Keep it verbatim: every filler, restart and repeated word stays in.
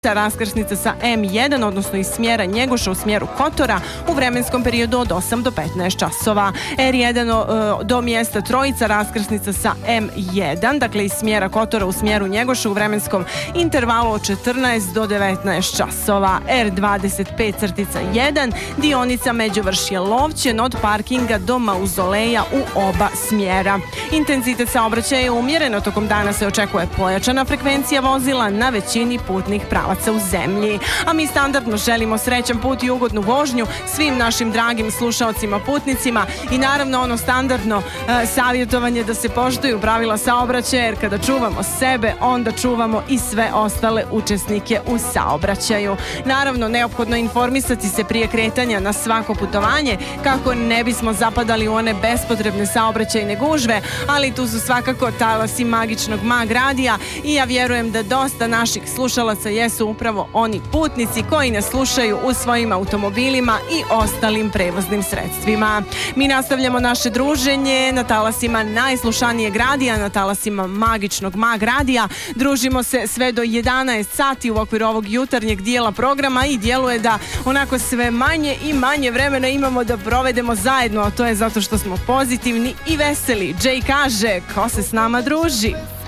raskrsnica sa em jedan, odnosno iz smjera Njegoša u smjeru Kotora u vremenskom periodu od osam do petnaest časova. er jedan do mjesta Trojica, raskrsnica sa em jedan, dakle iz smjera Kotora u smjeru Njegoša u vremenskom intervalu od četrnaest do devetnaest časova. er dvadeset pet jedan, dionica Međuvršje Lovćen od parkinga do mauzoleja u oba smjera. Intenzitet saobraćaja je umjeren, tokom dana se očekuje pojačana frekvencija vozila na većini putnih pravaca u zemlji. A mi standardno želimo srećan put i ugodnu vožnju svim našim dragim slušaocima, putnicima i naravno ono standardno e, savjetovanje da se poštuju pravila saobraćaja, jer kada čuvamo sebe, onda čuvamo i sve ostale učesnike u saobraćaju. Naravno, neophodno informisati se prije kretanja na svako putovanje kako ne bismo zapadali u one bespotrebne saobraćajne gužve, ali tu su svakako talasi magičnog Mag radija i ja vjerujem da dosta naših slušalaca jesu upravo oni putnici koji nas slušaju u svojim automobilima i ostalim prevoznim sredstvima. Mi nastavljamo naše druženje na talasima najslušanijeg radija, na talasima magičnog Mag radija. Družimo se sve do jedanaest sati u okviru ovog jutarnjeg dijela programa i djeluje da onako sve manje i manje vremena imamo da provedemo zajedno, a to je zato što smo pozitivni i veseli. Jay kaže, ko se s nama druži?